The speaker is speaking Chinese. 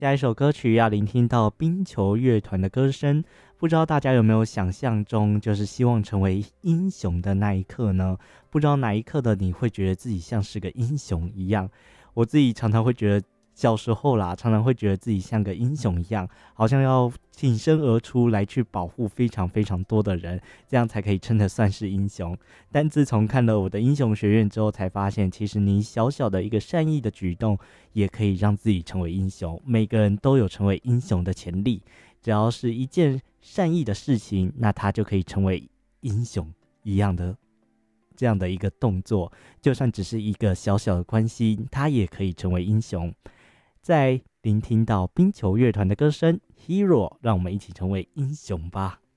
下一首歌曲要聆听到冰球乐团的歌声，不知道大家有没有想象中，就是希望成为英雄的那一刻呢？不知道哪一刻的你会觉得自己像是个英雄一样？我自己常常会觉得，小时候啦，常常会觉得自己像个英雄一样，好像要挺身而出来去保护非常非常多的人，这样才可以称得算是英雄。但自从看了我的英雄学院之后，才发现其实你小小的一个善意的举动，也可以让自己成为英雄。每个人都有成为英雄的潜力，只要是一件善意的事情，那他就可以成为英雄一样的这样的一个动作，就算只是一个小小的关系，他也可以成为英雄。在聆听到冰球乐团的歌声《Hero》，让我们一起成为英雄吧。